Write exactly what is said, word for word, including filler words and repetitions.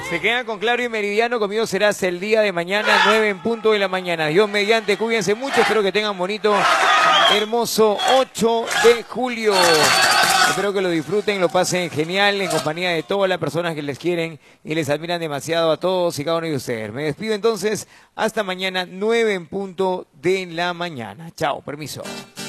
Se quedan con Claro y Meridiano. Conmigo será hasta el día de mañana, nueve en punto de la mañana. Dios mediante, cuídense mucho. Espero que tengan bonito, hermoso ocho de julio. Espero que lo disfruten, lo pasen genial en compañía de todas las personas que les quieren y les admiran demasiado a todos y cada uno de ustedes. Me despido entonces. Hasta mañana, nueve en punto de la mañana. Chao, permiso.